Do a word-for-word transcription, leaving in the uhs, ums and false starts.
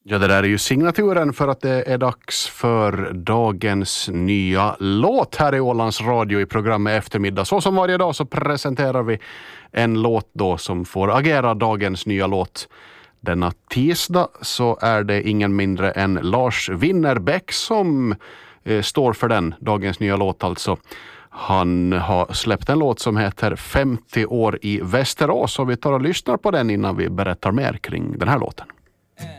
Ja, det där är ju signaturen för att det är dags för dagens nya låt här i Ålands Radio i programmet Eftermiddag. Så som varje dag så presenterar vi en låt då som får agera dagens nya låt. Denna tisdag så är det ingen mindre än Lars Winnerbäck som eh, står för den, dagens nya låt alltså. Han har släppt en låt som heter femtio år i Västerås och vi tar och lyssnar på den innan vi berättar mer kring den här låten.